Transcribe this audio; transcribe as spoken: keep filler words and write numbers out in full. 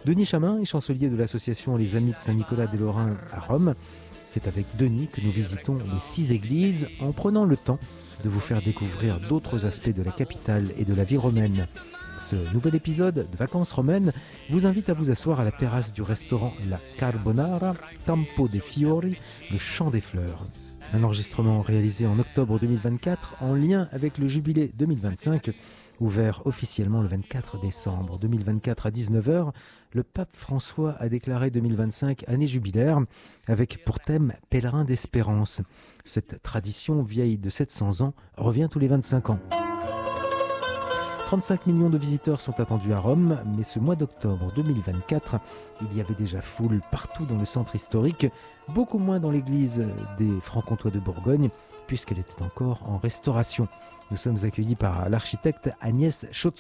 Denis Chamin est chancelier de l'association Les Amis de Saint-Nicolas des Lorrains à Rome. C'est avec Denis que nous visitons les six églises en prenant le temps de vous faire découvrir d'autres aspects de la capitale et de la vie romaine. Ce nouvel épisode de Vacances romaines vous invite à vous asseoir à la terrasse du restaurant La Carbonara, Campo dei Fiori, le Champ des Fleurs. Un enregistrement réalisé en octobre deux mille vingt-quatre en lien avec le jubilé deux mille vingt-cinq, ouvert officiellement le vingt-quatre décembre deux mille vingt-quatre à dix-neuf heures. Le pape François a déclaré deux mille vingt-cinq année jubilaire avec pour thème « Pèlerin d'espérance ». Cette tradition vieille de sept cents ans revient tous les vingt-cinq ans. trente-cinq millions de visiteurs sont attendus à Rome, mais ce mois d'octobre deux mille vingt-quatre, il y avait déjà foule partout dans le centre historique, beaucoup moins dans l'église des Francs-Comtois de Bourgogne, puisqu'elle était encore en restauration. Nous sommes accueillis par l'architecte Agnès Chaude